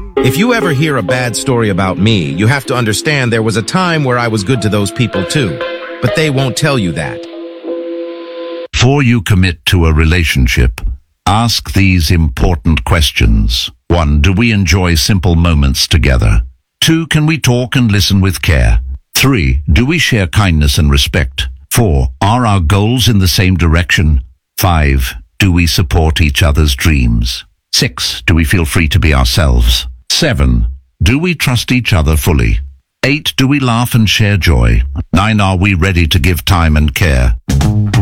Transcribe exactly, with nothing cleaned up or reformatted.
If you ever hear a bad story about me, you have to understand there was a time where I was good to those people too. But they won't tell you that. Before you commit to a relationship, ask these important questions. One, do we enjoy simple moments together? Two, can we talk and listen with care? Three, do we share kindness and respect? Four, are our goals in the same direction? Five, do we support each other's dreams? Six, do we feel free to be ourselves? Seven, do we trust each other fully? Eight, do we laugh and share joy? Nine, are we ready to give time and care?